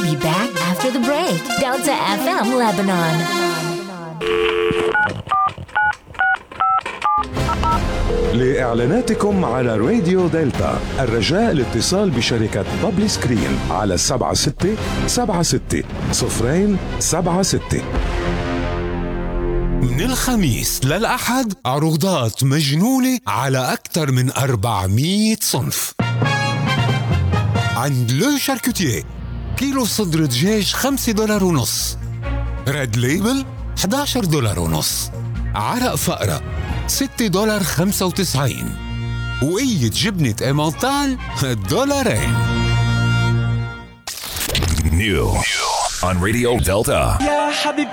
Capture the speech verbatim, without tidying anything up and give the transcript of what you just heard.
be back after the break. Delta إف إم Lebanon. لإعلاناتكم على راديو دلتا الرجاء الاتصال بشركة بابلي سكرين على سبعة ستة سبعة ستة صفرين سبعة ستة. من الخميس للأحد عروضات مجنونة على أكثر من أربعمية صنف. عند لو شاركوتيه كيلو صدر دجاج خمسة دولار ونص، ريد ليبل إحدى عشر دولار ونص، عرق فقرة ستة دولار خمسة وتسعين، وقية جبنة إيمانتال دولارين. New on Radio Delta. يا حبيب